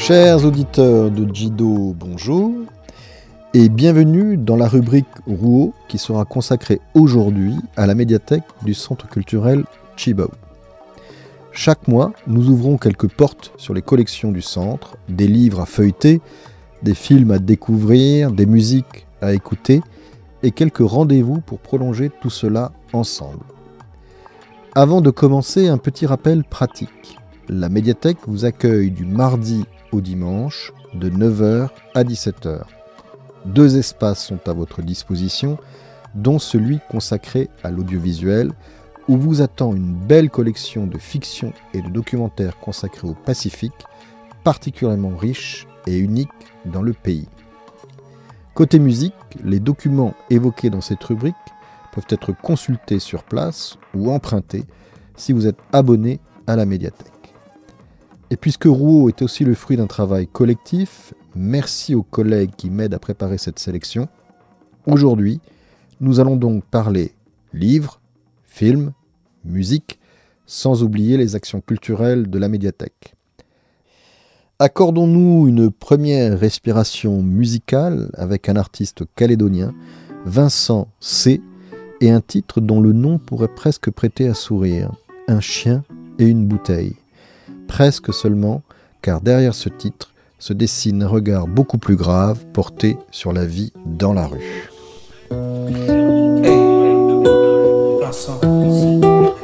Chers auditeurs de Jido, bonjour et bienvenue dans la rubrique Rouault qui sera consacrée aujourd'hui à la médiathèque du Centre culturel Tjibaou. Chaque mois, nous ouvrons quelques portes sur les collections du centre, des livres à feuilleter, des films à découvrir, des musiques à écouter et quelques rendez-vous pour prolonger tout cela ensemble. Avant de commencer, un petit rappel pratique. La médiathèque vous accueille du mardi au dimanche de 9h à 17h. 2 espaces sont à votre disposition, dont celui consacré à l'audiovisuel, où vous attend une belle collection de fiction et de documentaires consacrés au Pacifique, particulièrement riche et unique dans le pays. Côté musique, les documents évoqués dans cette rubrique peuvent être consultés sur place ou empruntés si vous êtes abonné à la médiathèque. Et puisque Rouault est aussi le fruit d'un travail collectif, merci aux collègues qui m'aident à préparer cette sélection. Aujourd'hui, nous allons donc parler livres, films, musique, sans oublier les actions culturelles de la médiathèque. Accordons-nous une première respiration musicale avec un artiste calédonien, Vincent C., et un titre dont le nom pourrait presque prêter à sourire, Un chien et une bouteille. Presque seulement, car derrière ce titre se dessine un regard beaucoup plus grave porté sur la vie dans la rue.